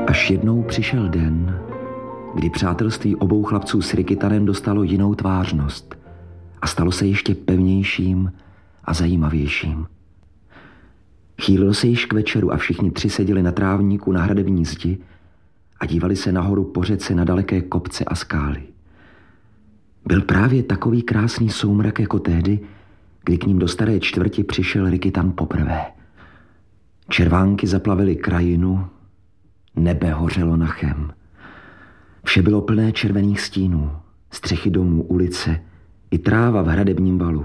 Až jednou přišel den, kdy přátelství obou chlapců s Rikitanem dostalo jinou tvářnost a stalo se ještě pevnějším a zajímavějším. Chýlilo se již k večeru a všichni tři seděli na trávníku na hradební zdi a dívali se nahoru po řece na daleké kopce a skály. Byl právě takový krásný soumrak jako tehdy, kdy k ním do staré čtvrti přišel Rikitan poprvé. Červánky zaplavily krajinu, nebe hořelo nachem. Vše bylo plné červených stínů, střechy domů, ulice i tráva v hradebním balu.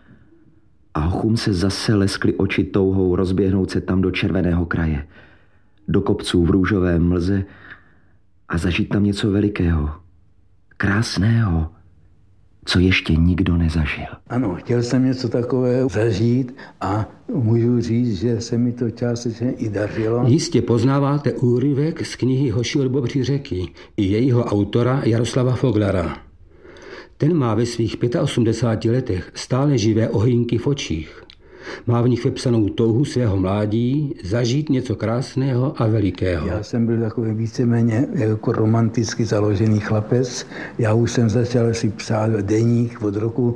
A hochům se zase leskly oči touhou rozběhnout se tam do červeného kraje, do kopců v růžové mlze a zažít tam něco velikého, krásného, co ještě nikdo nezažil. Ano, chtěl jsem něco takového zažít a můžu říct, že se mi to částečně i dařilo. Jistě poznáváte úryvek z knihy Hoši od Bobří řeky i jejího autora Jaroslava Foglara. Ten má ve svých 85 letech stále živé ohýnky v očích. Má v nich vepsanou touhu svého mládí zažít něco krásného a velikého. Já jsem byl takový víceméně jako romanticky založený chlapec. Já už jsem začal si psát deník od roku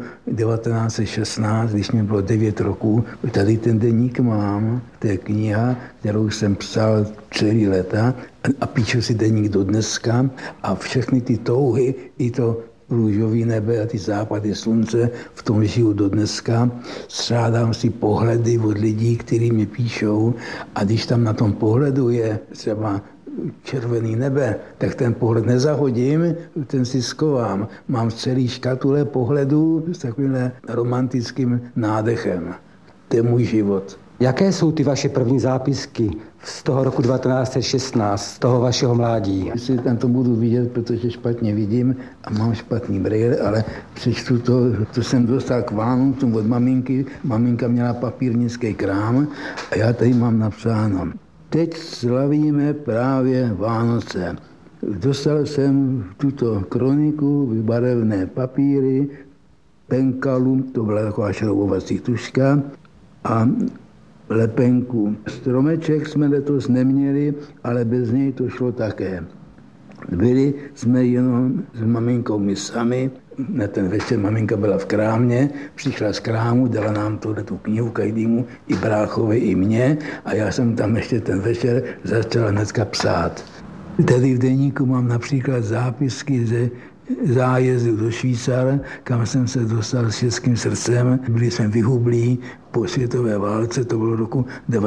1916, když mi bylo 9 roků. Tady ten deník mám, to je kniha, kterou jsem psal 4 léta a píšu si deník do dneska a všechny ty touhy i to růžový nebe a ty západy slunce, v tom žiju do dneska. Střádám si pohledy od lidí, kteří mi píšou a když tam na tom pohledu je třeba červený nebe, tak ten pohled nezahodím, ten si schovám. Mám celý škatule pohledů s takovým romantickým nádechem. To je můj život. Jaké jsou ty vaše první zápisky z toho roku 1916, z toho vašeho mládí? Jestli tam to budu vidět, protože špatně vidím a mám špatný brýle, ale přečtu to jsem dostal k Vánocům od maminky. Maminka měla papírnický krám a já tady mám napsáno. Teď slavíme právě Vánoce. Dostal jsem tuto kroniku, barevné papíry, penkalu, to byla taková šroubovací tužka, a lepenku. Stromeček jsme letos neměli, ale bez něj to šlo také. Byli jsme jenom s maminkou my sami. Na ten večer maminka byla v krámě, přišla z krámu, dala nám tu knihu každému, i bráchovi, i mně, a já jsem tam ještě ten večer začal hnedka psát. Tady v deníku mám například zápisky ze zájezdu do Švýcara, kam jsem se dostal s českým srdcem. Byli jsme vyhublí po světové válce, to bylo roku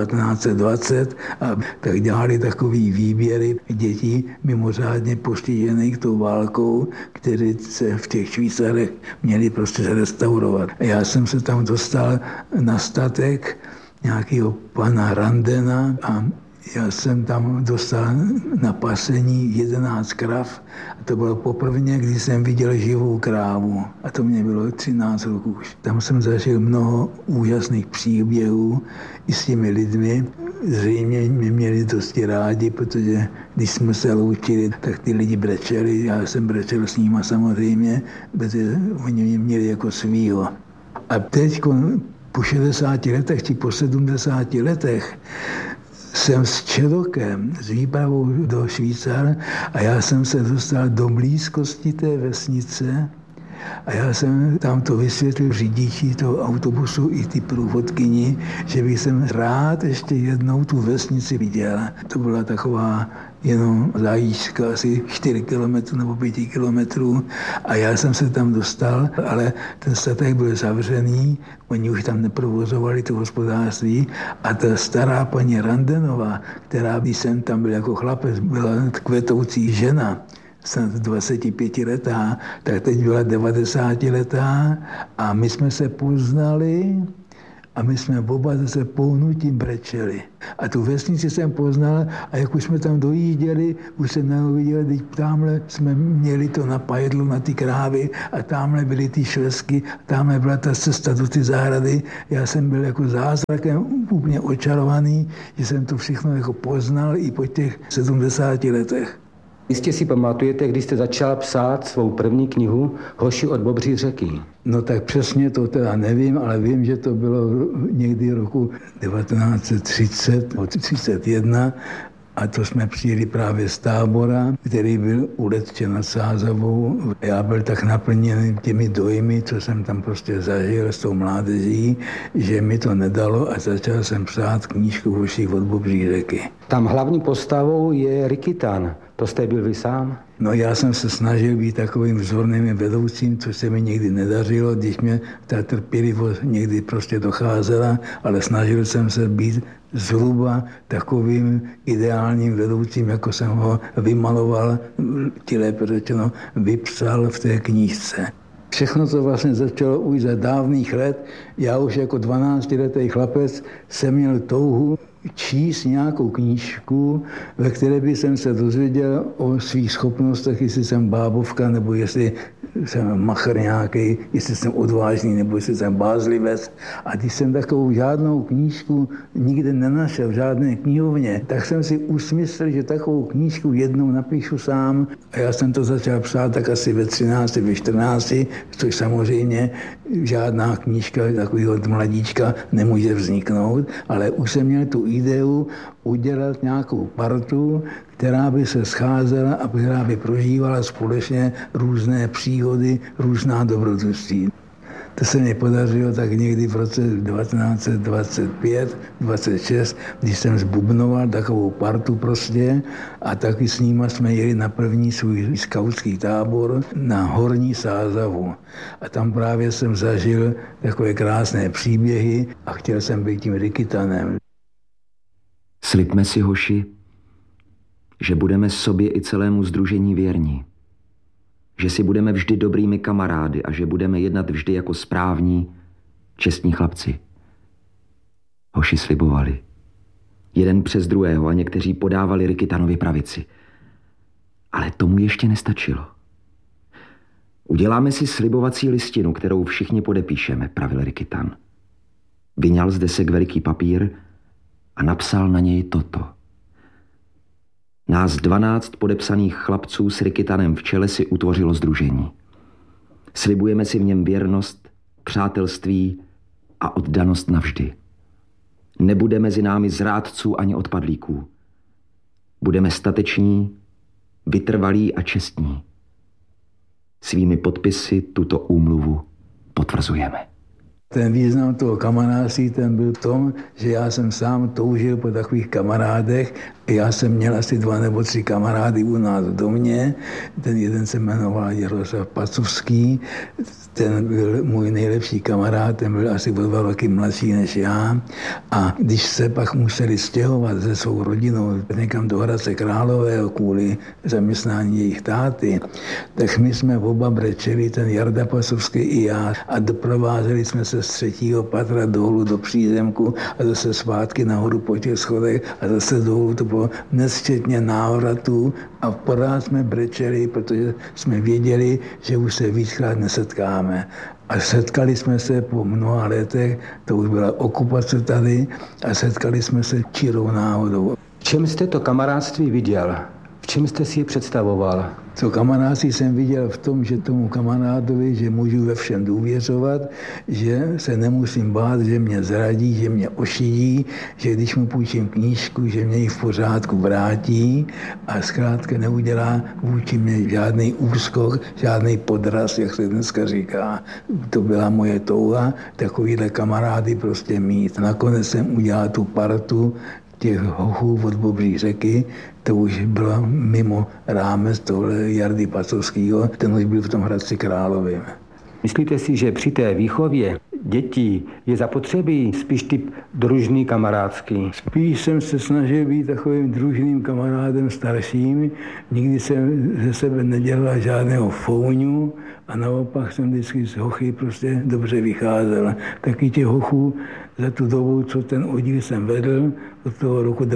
1920, a tak dělali takový výběry dětí mimořádně postižených tou válkou, kteří se v těch Švýcarech měli prostě restaurovat. A já jsem se tam dostal na statek nějakého pana Randena a já jsem tam dostal na pasení 11 krav. A to bylo poprvé, když jsem viděl živou krávu. A to mě bylo 13 roků už. Tam jsem zažil mnoho úžasných příběhů i s těmi lidmi. Zřejmě mě měli dosti rádi, protože když jsme se loučili, tak ty lidi brečeli. Já jsem brečel s nima samozřejmě, protože oni mě měli jako svýho. A teď po 60 letech či po 70 letech jsem s Čedokem, s výpravou do Švýcar a já jsem se dostal do blízkosti té vesnice a já jsem tam to vysvětlil řidiči toho autobusu i ty průvodkyni, že bych jsem rád ještě jednou tu vesnici viděl. To byla taková jenom zajíčka, asi 4 kilometrů nebo 5 kilometrů a já jsem se tam dostal, ale ten statek byl zavřený, oni už tam neprovozovali to hospodářství a ta stará paní Randenová, která by jsem tam byl jako chlapec, byla kvetoucí žena, snad 25 letá, tak teď byla 90 letá a my jsme se poznali a my jsme oba zase pohnutím brečeli. A tu vesnici jsem poznal a jak už jsme tam dojížděli, už jsem neuviděl, když tamhle jsme měli to napajedlo na ty krávy a tamhle byly ty šlesky, tamhle byla ta cesta do ty zahrady. Já jsem byl jako zázrakem úplně očarovaný, že jsem to všechno jako poznal i po těch 70 letech. Jistě si pamatujete, když jste začal psát svou první knihu Hoši od Bobří řeky. No tak přesně to teda nevím, ale vím, že to bylo někdy roku 1930 nebo 1931 A to jsme přijeli právě z Tábora, který byl u Letče nad Sázavou. Já byl tak naplněn těmi dojmy, co jsem tam prostě zažil s tou mládeží, že mi to nedalo a začal jsem psát knížku Hoši od pobřeží řeky. Tam hlavní postavou je Rikitan. To jste byl vy sám? No já jsem se snažil být takovým vzorným vedoucím, což se mi někdy nedařilo, když mě ta trpělivost někdy prostě docházela, ale snažil jsem se být zhruba takovým ideálním vedoucím, jako jsem ho vymaloval, lépe řečeno, vypsal v té knížce. Všechno to vlastně začalo už za dávných let. Já už jako 12letý chlapec jsem měl touhu číst nějakou knížku, ve které by jsem se dozvěděl o svých schopnostech, jestli jsem bábovka, nebo jestli jsem machr nějaký, jestli jsem odvážný, nebo jestli jsem bázlivec. A když jsem takovou žádnou knížku nikde nenašel v žádné knihovně, tak jsem si usmyslel, že takovou knížku jednou napíšu sám. A já jsem to začal psát tak asi ve 13, ve 14, což samozřejmě žádná knížka takového mladíčka nemůže vzniknout, ale už jsem měl tu ideu udělat nějakou partu, která by se scházela a která by prožívala společně různé příhody, různá dobrodružství. To se mi podařilo tak někdy v roce 1925, 26, když jsem zbubnoval takovou partu prostě a taky s nima jsme jeli na první svůj skautský tábor na Horní Sázavu. A tam právě jsem zažil takové krásné příběhy a chtěl jsem být tím Rikitanem. Slibme si, hoši, že budeme sobě i celému sdružení věrní. Že si budeme vždy dobrými kamarády a že budeme jednat vždy jako správní, čestní chlapci. Hoši slibovali. Jeden přes druhého a někteří podávali Rikitanovi pravici. Ale tomu ještě nestačilo. Uděláme si slibovací listinu, kterou všichni podepíšeme, pravil Rikitan. Vyňal z desek veliký papír a napsal na něj toto. Nás 12 podepsaných chlapců s Rikitanem v čele si utvořilo sdružení. Slibujeme si v něm věrnost, přátelství a oddanost navždy. Nebude mezi námi zrádců ani odpadlíků. Budeme stateční, vytrvalí a čestní. Svými podpisy tuto úmluvu potvrzujeme. Ten význam toho kamarádství ten byl v tom, že já jsem sám toužil po takových kamarádech. Já jsem měl asi 2 nebo 3 kamarády u nás v domě. Ten jeden se jmenoval Jaroslav Pacovský. Ten byl můj nejlepší kamarád, ten byl asi o 2 roky mladší než já. A když se pak museli stěhovat se svou rodinou někam do Hradce Králové kvůli zaměstnání jejich táty, tak my jsme oba brečeli, ten Jarda Pacovský i já, a doprovázeli jsme se z 3. patra dolů do přízemku a zase zpátky nahoru po těch schodech a zase dolů. To bylo nesčetně návratů a pořád jsme brečeli, protože jsme věděli, že už se víckrát nesetkáme. A setkali jsme se po mnoha letech, to už byla okupace tady, a setkali jsme se čirou náhodou. V čem jste to kamarádství viděl? V čem jste si je představoval? To kamarádství jsem viděl v tom, že tomu kamarádovi, že můžu ve všem důvěřovat, že se nemusím bát, že mě zradí, že mě ošidí, že když mu půjčím knížku, že mě ji v pořádku vrátí a zkrátka neudělá vůči mě žádný úskok, žádný podraz, jak se dneska říká. To byla moje touha, takovýhle kamarády prostě mít. Nakonec jsem udělal tu partu těch hochů od pobřeží řeky, to už bylo mimo rámec tohle Jardy Pacovského, ten už byl v tom Hradci Králové. Myslíte si, že při té výchově dětí je zapotřebí spíš typ družný kamarádský? Spíš jsem se snažil být takovým družným kamarádem starším. Nikdy jsem ze sebe nedělal žádného fouňu a naopak jsem vždycky z hochy prostě dobře vycházel. Taky těch hochů za tu dobu, co ten oddíl jsem vedl, od toho roku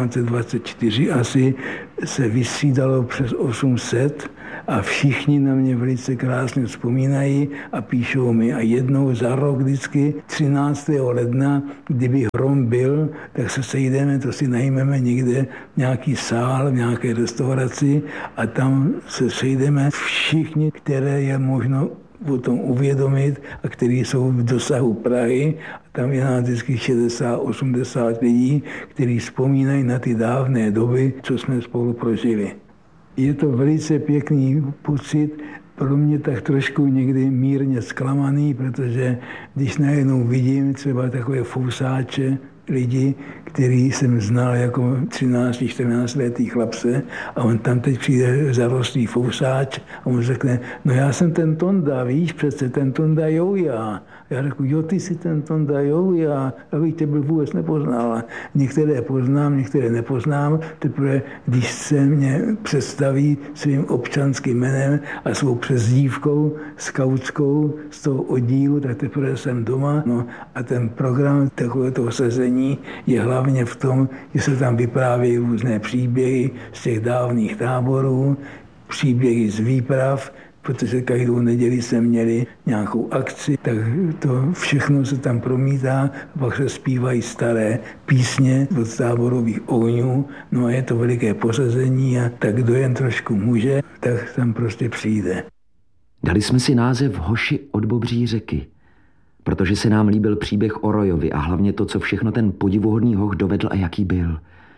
1924 asi se vystřídalo přes 800 a všichni na mě velice krásně vzpomínají a píšou mi. A jednou za rok vždycky 13. ledna, kdyby hrom byl, tak se sejdeme, to si najmeme někde nějaký sál v nějaké restauraci a tam se sejdeme všichni, které je možno o tom uvědomit a který jsou v dosahu Prahy. Tam je nás vždycky 60-80 lidí, kteří vzpomínají na ty dávné doby, co jsme spolu prožili. Je to velice pěkný pocit, pro mě tak trošku někdy mírně zklamaný, protože když najednou vidím třeba takové fousáče, lidi, který jsem znal jako 13-14 letý chlapce a on tam teď přijde zarostlý fousáč a on řekne, no já jsem ten Tonda, víš přece, ten Tonda Jouja. Já řeknu, jo, ty jsi ten Tonda Jouja, abych tě byl vůbec nepoznal. Některé poznám, některé nepoznám, teprve když se mě představí svým občanským jménem a svou přezdívkou, skautskou z toho oddílu, tak teprve jsem doma. No a ten program takového sezení je hlavně v tom, že se tam vyprávějí různé příběhy z těch dávných táborů, příběhy z výprav, protože každou neděli jsme měli nějakou akci, tak to všechno se tam promítá, pak se zpívají staré písně od táborových ohňů, no a je to veliké posazení a tak kdo jen trošku může, tak tam prostě přijde. Dali jsme si název Hoši od Bobří řeky, protože se nám líbil příběh o Royovi a hlavně to, co všechno ten podivuhodný hoch dovedl a jaký byl.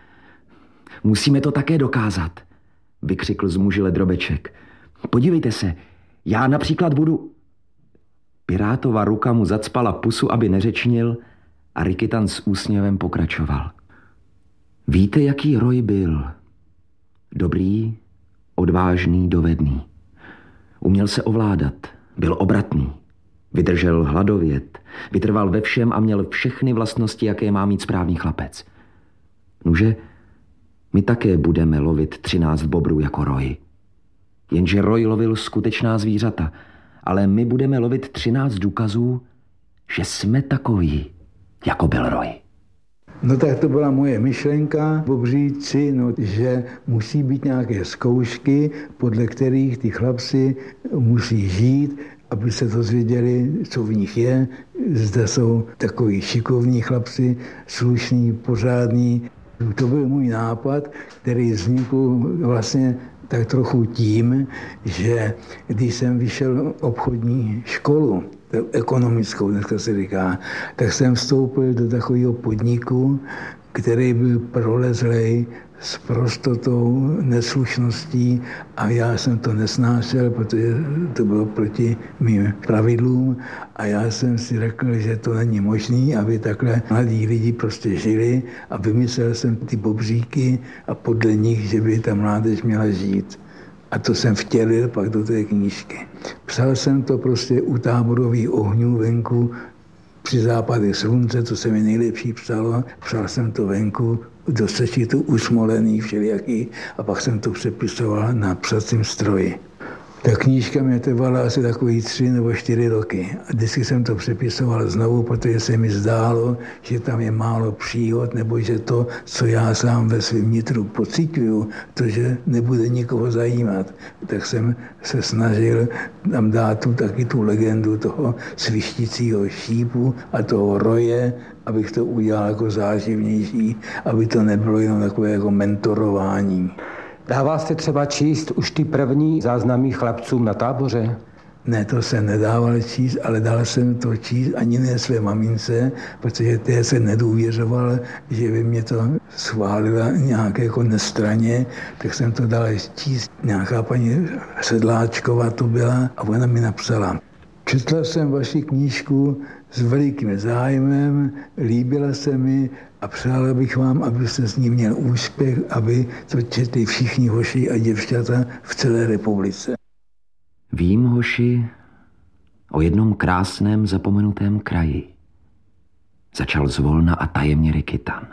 Musíme to také dokázat, vykřikl zmužile Drobeček. Podívejte se, já například budu... Pirátova ruka mu zacpala pusu, aby neřečnil a Rikytan s úsměvem pokračoval. Víte, jaký Roy byl? Dobrý, odvážný, dovedný. Uměl se ovládat, byl obratný. Vydržel hladovět, vytrval ve všem a měl všechny vlastnosti, jaké má mít správný chlapec. Nuže, my také budeme lovit 13 bobrů jako Roy. Jenže Roy lovil skutečná zvířata, ale my budeme lovit 13 důkazů, že jsme takoví, jako byl Roy. No tak to byla moje myšlenka, Bobříci, no, že musí být nějaké zkoušky, podle kterých ty chlapci musí žít, aby se dozvěděli, co v nich je. Zde jsou takový šikovní chlapci, slušní, pořádní. To byl můj nápad, který vznikl vlastně tak trochu tím, že když jsem vyšel obchodní školu, ekonomickou, dneska se říká, tak jsem vstoupil do takového podniku, který byl prolezlej s prostotou, neslušností a já jsem to nesnášel, protože to bylo proti mým pravidlům a já jsem si řekl, že to není možné, aby takhle mladí lidi prostě žili a vymyslel jsem ty bobříky a podle nich, že by ta mládež měla žít. A to jsem vtělil pak do té knížky. Psal jsem to prostě u táborových ohňů venku, při západě slunce, to se mi nejlepší psalo. Psal jsem to venku do sešitu usmolený všelijaký a pak jsem to přepisoval na psacím stroji. Ta knížka mě trvala asi takový 3 nebo 4 roky. A vždycky jsem to přepisoval znovu, protože se mi zdálo, že tam je málo příhod, nebo že to, co já sám ve svém nitru pociťuju, to, že nebude nikoho zajímat. Tak jsem se snažil tam dát taky tu legendu toho svištícího šípu a toho Roje, abych to udělal jako záživnější, aby to nebylo jenom takové jako mentorování. Dával jste třeba číst už ty první záznamy chlapcům na táboře? Ne, to jsem nedával číst, ale dal jsem to číst ani ne své mamince, protože té se nedůvěřoval, že by mě to schválila nějaké jako nestraně, tak jsem to dal číst. Nějaká paní Sedláčková to byla a ona mi napsala. Četla jsem vaši knížku s velikým zájmem, líbila se mi a přála bych vám, abyste s ní měl úspěch, aby to četli všichni hoši a děvčata v celé republice. Vím, hoši, o jednom krásném zapomenutém kraji. Začal zvolna a tajemně Rikytan.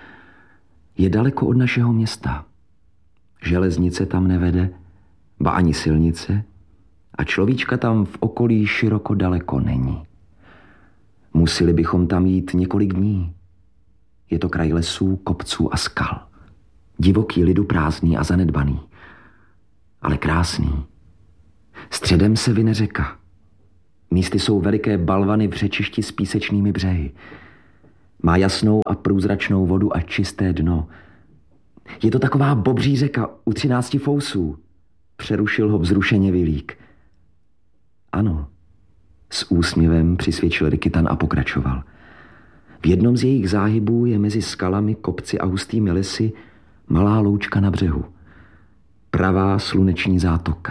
Je daleko od našeho města. Železnice tam nevede, ba ani silnice, a človíčka tam v okolí široko daleko není. Museli bychom tam jít několik dní. Je to kraj lesů, kopců a skal. Divoký, lidu prázdný a zanedbaný, ale krásný. Středem se vyne řeka. Místy jsou veliké balvany v řečišti s písečnými břehy. Má jasnou a průzračnou vodu a čisté dno. Je to taková bobří řeka u 13 fousů. Přerušil ho vzrušeně Vilík. Ano, S úsměvem přisvědčil Rikitan a pokračoval. V jednom z jejich záhybů je mezi skalami, kopci a hustými lesy malá loučka na břehu. Pravá sluneční zátoka.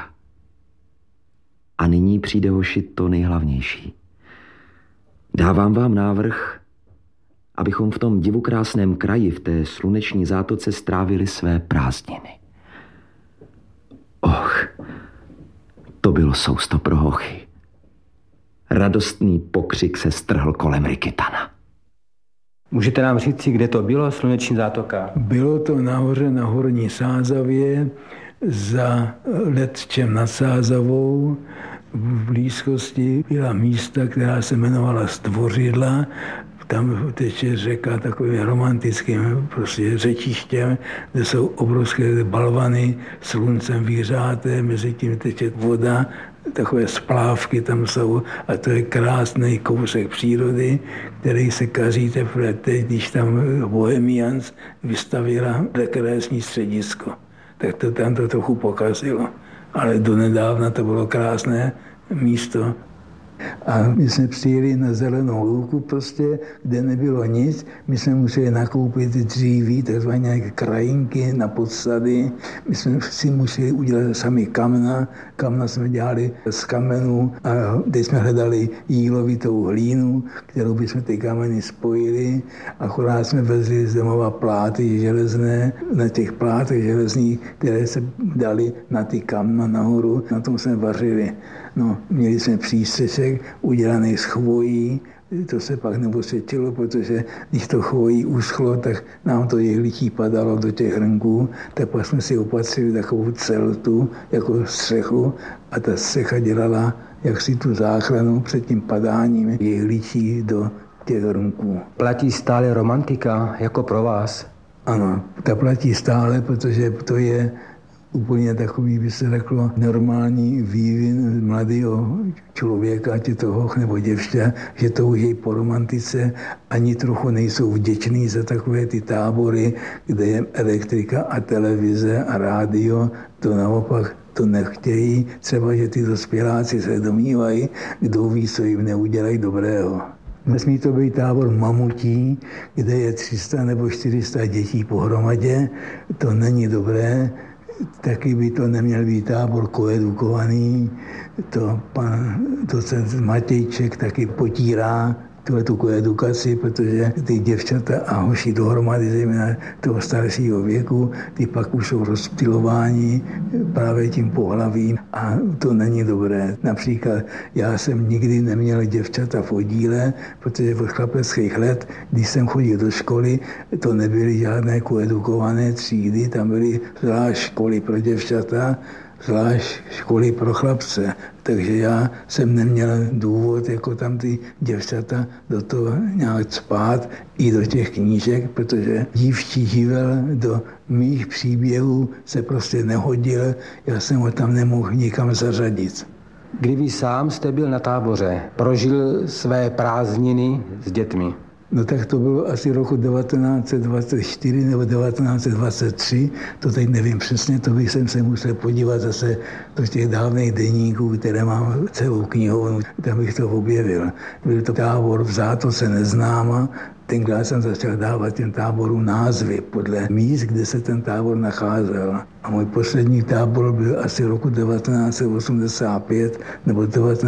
A nyní přijde, hoši, to nejhlavnější. Dávám vám návrh, abychom v tom divokrásném kraji, v té sluneční zátoce strávili své prázdniny. Och, to bylo sousto pro hochy. Radostný pokřik se strhl kolem Rikitana. Můžete nám říct, kde to bylo, sluneční zátoka? Bylo to nahoře na Horní Sázavě, za Letčem nad Sázavou. V blízkosti byla místa, která se jmenovala Stvořidla. Tam teče řeka takovým romantickým prostě řečištěm, kde jsou obrovské balvany, sluncem výhřáté, mezi tím teče voda, takové splávky tam jsou a to je krásný kousek přírody, který se kaří teprve teď, když tam Bohemians vystavila rekreační středisko. Tak to tam to trochu pokazilo. Ale donedávna to bylo krásné místo. A my jsme přijeli na zelenou louku prostě, kde nebylo nic. My jsme museli nakoupit dříví, takzvané nějaké krajinky na podsady. My jsme si museli udělat sami kamna. Kamna jsme dělali z kamenů a teď jsme hledali jílovitou hlínu, kterou bychom ty kameny spojili. Akorát jsme vezli z domova pláty železné. Na těch plátech železných, které se dali na ty kamna nahoru, na tom jsme vařili. No, měli jsme přístřešek udělaný z chvojí, to se pak neposvětilo, protože když to chvojí uschlo, tak nám to jehličí padalo do těch hrnků, tak pak jsme si opatřili takovou celtu jako střechu a ta střecha dělala jaksi tu záchranu před tím padáním jehličí do těch hrnků. Platí stále romantika jako pro vás? Ano, ta platí stále, protože to je úplně takový, by se řeklo, normální vývin mladého člověka, či to hoch nebo děvča, že touží po romantice, ani trochu nejsou vděční za takové ty tábory, kde je elektrika a televize a rádio, to naopak to nechtějí. Třeba, že ty dospěláci se domnívají, kdo ví, co jim neudělají dobrého. Nesmí to být tábor mamutí, kde je 300 nebo 400 dětí pohromadě, to není dobré. Taky by to neměl být tábor koedukovaný, to pan docent Matějček taky potírá tu koedukaci, protože ty děvčata a hoši dohromady, zejména toho staršího věku, ty pak už jsou rozptylováni právě tím pohlavím a to není dobré. Například já jsem nikdy neměl děvčata v oddíle, protože od chlapeckých let, když jsem chodil do školy, to nebyly žádné koedukované třídy, tam byly zvlášť školy pro děvčata, zvlášť školy pro chlapce. Takže já jsem neměl důvod, jako tam ty děvčata, do toho nějak cpát i do těch knížek, protože dívčí živel do mých příběhů se prostě nehodil, já jsem ho tam nemohl nikam zařadit. Kdy vy sám jste byl na táboře, prožil své prázdniny s dětmi? No tak to bylo asi roku 1924 nebo 1923, to teď nevím přesně, to bych se musel podívat zase do těch dávných deníků, které mám celou knihovnu, tam bych to objevil. Byl to tábor v Zátoce Neznáma, tenkrát jsem začal dávat těm táborům názvy podle míst, kde se ten tábor nacházel. A můj poslední tábor byl asi roku 1985 nebo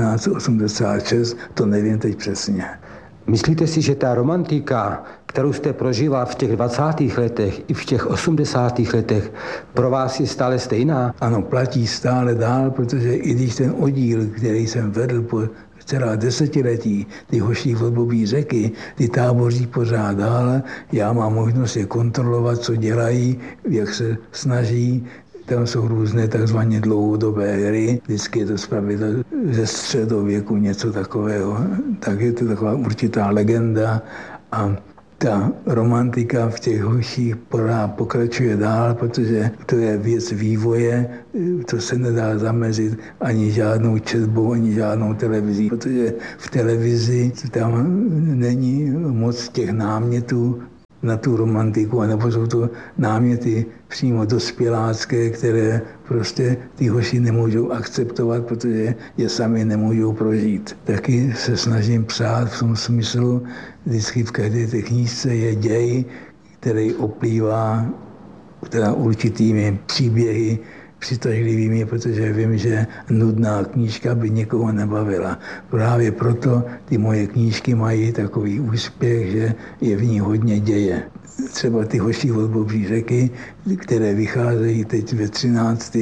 1986, to nevím teď přesně. Myslíte si, že ta romantika, kterou jste prožíval v těch 20. letech i v těch 80. letech, pro vás je stále stejná? Ano, platí stále dál, protože i když ten oddíl, který jsem vedl po celá desetiletí, ty hoší vodbobí řeky, ty táboří pořád dál, já mám možnost je kontrolovat, co dělají, jak se snaží. Tam jsou různé takzvané dlouhodobé hry, vždycky je to zpravidla ze středověku něco takového, tak je to taková určitá legenda a ta romantika v těch hoších pořád pokračuje dál, protože to je věc vývoje, to se nedá zamezit ani žádnou četbou, ani žádnou televizí, protože v televizi tam není moc těch námětů na tu romantiku, anebo jsou to náměty přímo dospělácké, které prostě ty hoši nemůžou akceptovat, protože je sami nemůžou prožít. Taky se snažím psát v tom smyslu, vždycky v každé té knížce je děj, který oplývá teda určitými příběhy přitažlivými, protože vím, že nudná knížka by někoho nebavila. Právě proto ty moje knížky mají takový úspěch, že je v ní hodně děje. Třeba ty hoši od Bobří řeky, které vycházejí teď ve 13.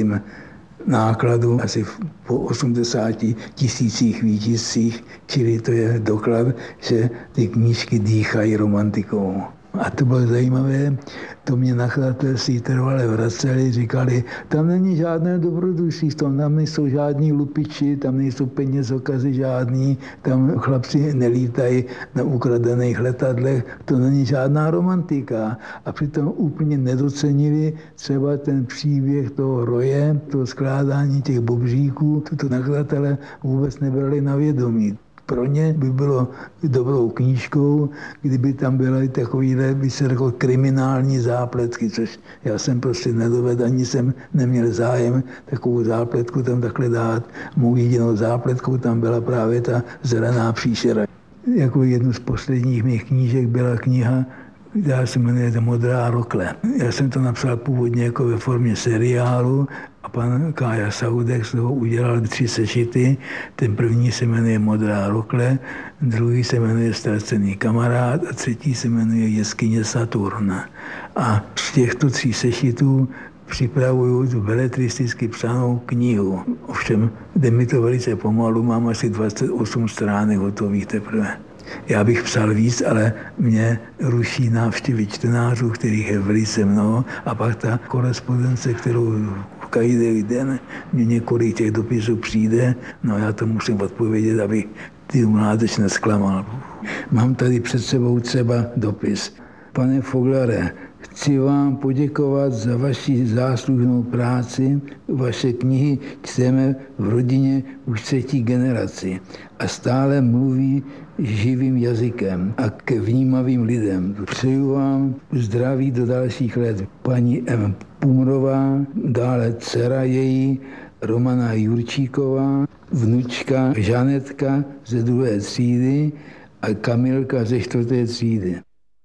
nákladu, asi po 80 000 výtiscích, čili to je doklad, že ty knížky dýchají romantikou. A to bylo zajímavé, to mě nakladatelství trvale vraceli, říkali, tam není žádné dobrodružství, tam nejsou žádní lupiči, tam nejsou penězokazy žádný, tam chlapci nelítají na ukradených letadlech, to není žádná romantika. A přitom úplně nedocenili třeba ten příběh toho roje, toho skládání těch bobříků, to nakladatelé vůbec nebrali na vědomí. Pro ně by bylo dobrou knížkou, kdyby tam byly takovýhle, by se řekl, kriminální zápletky, což já jsem prostě nedovedl, ani jsem neměl zájem takovou zápletku tam takhle dát. Mou jedinou zápletkou tam byla právě ta Zelená příšera. Jako jednu z posledních mých knížek byla kniha, která se jmenuje Modrá rokle. Já jsem to napsal původně jako ve formě seriálu a pan Kája Saudek z toho udělal 3 sešity. Ten první se jmenuje Modrá rokle, druhý se jmenuje Ztracený kamarád a třetí se jmenuje Jeskyně Saturna. A z těchto 3 sešitů připravuju tu beletristicky psanou knihu. Ovšem jde mi to velice pomalu, mám asi 28 stránek hotových teprve. Já bych psal víc, ale mě ruší návštěvy čtenářů, kterých je velice mnoho, a pak ta korespondence, kterou každý den mě několik těch dopisů přijde, no já to musím odpovědět, aby ty mládež nesklamal. Mám tady před sebou třeba dopis. Pane Foglare, chci vám poděkovat za vaši záslužnou práci. Vaše knihy čteme v rodině už 3. generaci a stále mluví živým jazykem a ke vnímavým lidem. Přeju vám zdraví do dalších let. Paní M. Pumrová, dále dcera její, Romana Jurčíková, vnučka Žanetka ze 2. třídy a Kamilka ze 4. třídy.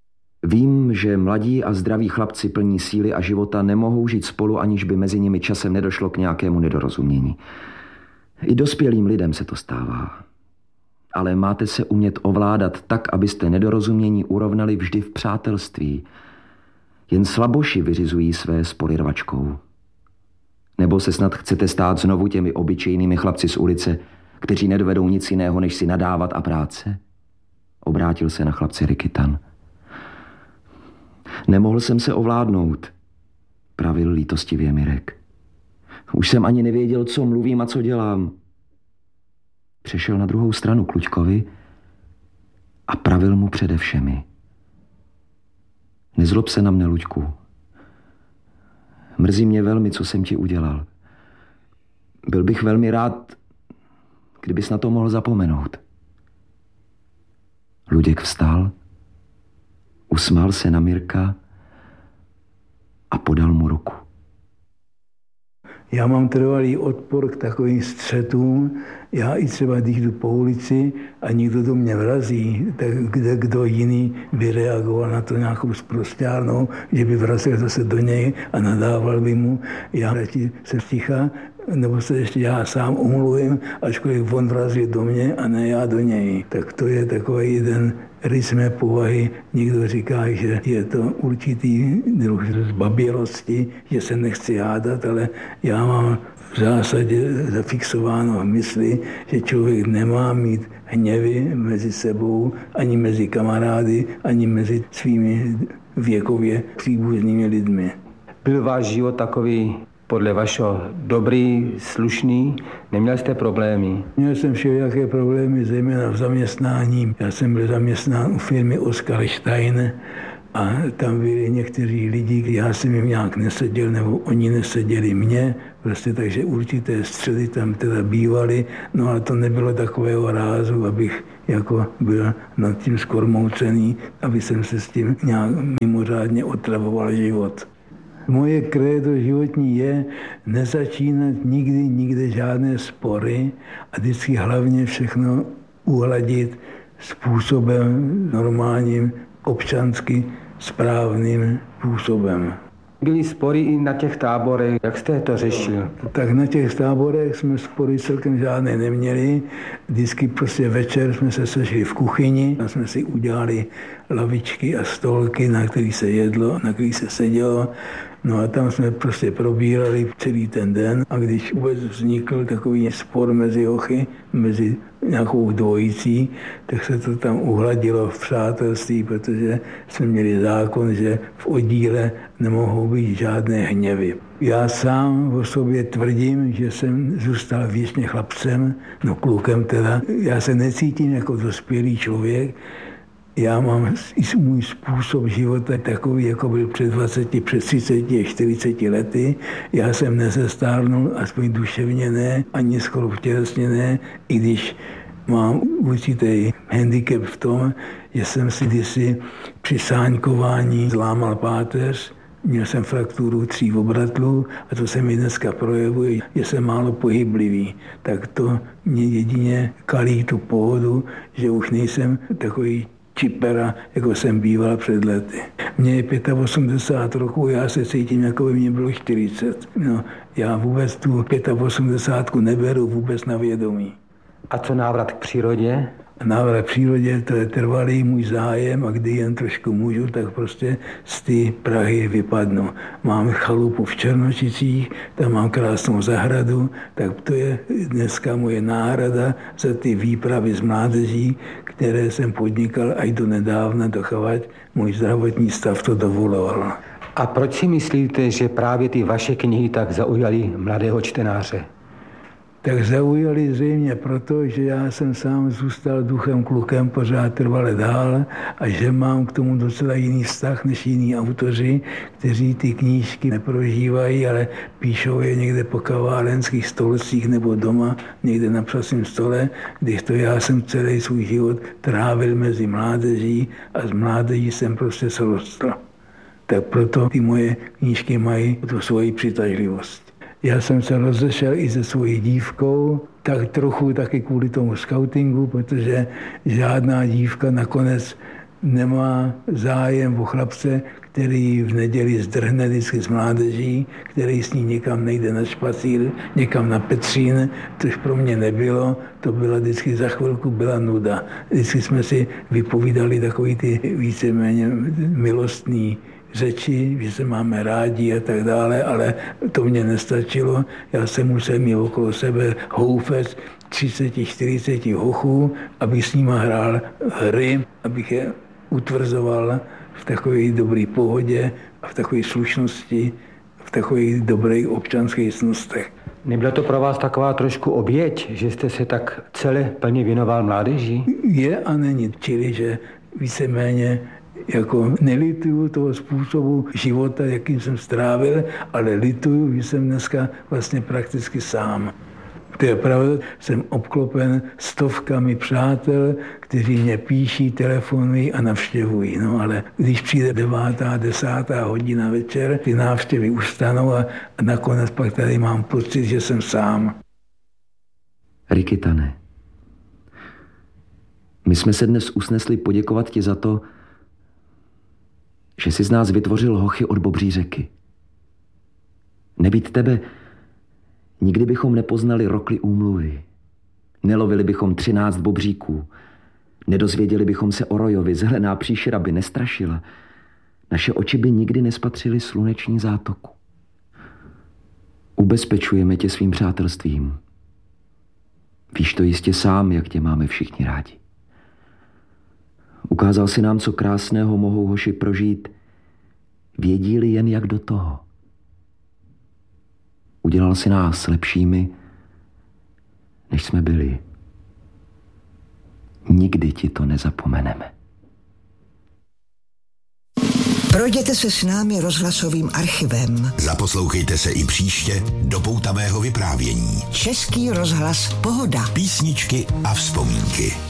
Vím, že mladí a zdraví chlapci plní síly a života nemohou žít spolu, aniž by mezi nimi časem nedošlo k nějakému nedorozumění. I dospělým lidem se to stává. Ale máte se umět ovládat tak, abyste nedorozumění urovnali vždy v přátelství. Jen slaboši vyřizují své spory rvačkou. Nebo se snad chcete stát znovu těmi obyčejnými chlapci z ulice, kteří nedovedou nic jiného, než si nadávat a práce? Obrátil se na chlapce Rikytan. Nemohl jsem se ovládnout, pravil lítostivě Mirek. Už jsem ani nevěděl, co mluvím a co dělám. Přešel na druhou stranu k Luďkovi a pravil mu přede všemi. Nezlob se na mne, Luďku. Mrzí mě velmi, co jsem ti udělal. Byl bych velmi rád, kdybys na to mohl zapomenout. Luděk vstal, usmál se na Mirka a podal mu ruku. Já mám trvalý odpor k takovým střetům. Já i třeba, když jdu po ulici a někdo do mě vrazí, tak kdo jiný by reagoval na to nějakou sprosťárnou, že by vrazil zase do něj a nadával by mu. Já radši se sticha, nebo se ještě já sám omluvím, ačkoliv on vrazí do mě a ne já do něj. Tak to je takový jeden rys mé povahy. Někdo říká, že je to určitý druh zbabělosti, že se nechci hádat, ale já mám v zásadě zafixováno v mysli, že člověk nemá mít hněvy mezi sebou, ani mezi kamarády, ani mezi svými věkově příbuznými lidmi. Byl váš život takový podle vašeho dobrý, slušný? Neměl jste problémy? Měl jsem všelijaké problémy, zejména v zaměstnání. Já jsem byl zaměstnán u firmy Oskar Stein a tam byli někteří lidi, já jsem jim nějak neseděl, nebo oni neseděli mě, prostě takže určité střely tam teda bývaly, no ale to nebylo takového rázu, abych jako byl nad tím skormoucený, aby jsem se s tím nějak mimořádně otravoval život. Moje krédo životní je nezačínat nikde žádné spory a vždycky hlavně všechno uhladit způsobem normálním, občansky správným způsobem. Byly spory i na těch táborech, jak jste to řešil? Tak na těch táborech jsme spory celkem žádné neměli. Vždycky prostě večer jsme se sešli v kuchyni a jsme si udělali lavičky a stolky, na kterých se jedlo, na kterých se sedělo. No a tam jsme prostě probírali celý ten den a když vůbec vznikl takový spor mezi hochy, mezi nějakou dvojicí, tak se to tam uhladilo v přátelství, protože jsme měli zákon, že v oddíle nemohou být žádné hněvy. Já sám o sobě tvrdím, že jsem zůstal věčně chlapcem, no klukem teda. Já se necítím jako dospělý člověk. Já mám i můj způsob života takový, jako byl před 20, před 30, 40 lety. Já jsem nezestárnul, aspoň duševně ne, ani skoro tělesně ne, i když mám určitý handicap v tom, že jsem si kdysi při sáňkování zlámal páteř, měl jsem frakturu 3 obratlů a to se mi dneska projevuje, že jsem málo pohyblivý. Tak to mě jedině kalí tu pohodu, že už nejsem takový čipera, jako jsem býval před lety. Mně je 85 roků, já se cítím, jako by mě bylo 40. No, já vůbec tu 85 neberu vůbec na vědomí. A co návrat k přírodě? Návrat k přírodě, to je trvalý můj zájem a kdy jen trošku můžu, tak prostě z té Prahy vypadnu. Mám chalupu v Černošicích, tam mám krásnou zahradu, tak to je dneska moje náhrada za ty výpravy z mládeží, které jsem podnikal až do nedávna, dochovat můj zdravotní stav to dovoloval. A proč si myslíte, že právě ty vaše knihy tak zaujaly mladého čtenáře? Tak zaujali zřejmě proto, že já jsem sám zůstal duchem klukem pořád trvale dál a že mám k tomu docela jiný vztah než jiní autoři, kteří ty knížky neprožívají, ale píšou je někde po kavárenských stolcích nebo doma, někde na psacím stole, když to já jsem celý svůj život trávil mezi mládeží a z mládeží jsem prostě se rostl. Tak proto ty moje knížky mají tu svoji přitažlivost. Já jsem se rozešel i se svojí dívkou, tak trochu taky kvůli tomu skautingu, protože žádná dívka nakonec nemá zájem o chlapce, který v neděli zdrhne vždycky z mládeží, který s ní někam nejde na špacír, někam na Petřín, což pro mě nebylo. To byla vždycky za chvilku byla nuda. Vždycky jsme si vypovídali takový ty víceméně milostný řeči, že se máme rádi a tak dále, ale to mě nestačilo. Já jsem musel mít okolo sebe houfec 30-40 hochů, abych s nima hrál hry, abych je utvrzoval v takové dobré pohodě a v takové slušnosti, v takových dobrých občanských cnostech. Nebyla to pro vás taková trošku oběť, že jste se tak celé plně věnoval mládeži? Je a není, čili že víceméně jako nelituju toho způsobu života, jakým jsem strávil, ale lituju, že jsem dneska vlastně prakticky sám. To je pravda, jsem obklopen stovkami přátel, kteří mě píší, telefonují a navštěvují. No ale když přijde 9., 10. hodina večer, ty návštěvy ustanou a nakonec pak tady mám pocit, že jsem sám. Rikitane, my jsme se dnes usnesli poděkovat ti za to, že jsi z nás vytvořil hochy od Bobří řeky. Nebýt tebe, nikdy bychom nepoznali rokly úmluvy. Nelovili bychom 13 bobříků. Nedozvěděli bychom se o Rojovi, zelená příšera by nestrašila. Naše oči by nikdy nespatřily sluneční zátoku. Ubezpečujeme tě svým přátelstvím. Víš to jistě sám, jak tě máme všichni rádi. Ukázal si nám, co krásného mohou hoši prožít, vědí-li jen jak do toho. Udělal si nás lepšími, než jsme byli. Nikdy ti to nezapomeneme. Projděte se s námi rozhlasovým archivem. Zaposlouchejte se i příště do poutavého vyprávění. Český rozhlas Pohoda. Písničky a vzpomínky.